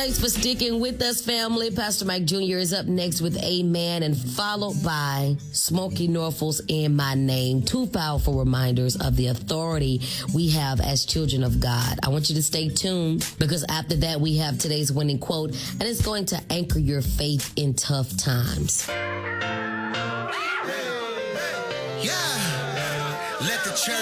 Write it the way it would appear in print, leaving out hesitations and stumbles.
Thanks for sticking with us, family. Pastor Mike Jr. is up next with Amen, and followed by Smokey Norfolk's In My Name. Two powerful reminders of the authority we have as children of God. I want you to stay tuned, because after that we have today's winning quote, and it's going to anchor your faith in tough times. Yeah.